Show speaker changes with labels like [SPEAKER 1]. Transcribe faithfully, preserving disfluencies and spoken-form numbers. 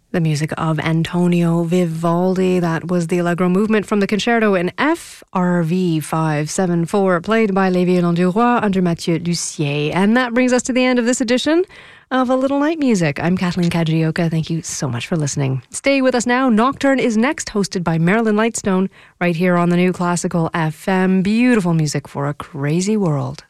[SPEAKER 1] The music of Antonio Vivaldi. That was the Allegro movement from the concerto in F, R V five seven four, played by Les Violons du Roi under Mathieu Lussier. And that brings us to the end of this edition of A Little Night Music. I'm Kathleen Kajioka. Thank you so much for listening. Stay with us now. Nocturne is next, hosted by Marilyn Lightstone, right here on the New Classical F M. Beautiful music for a crazy world.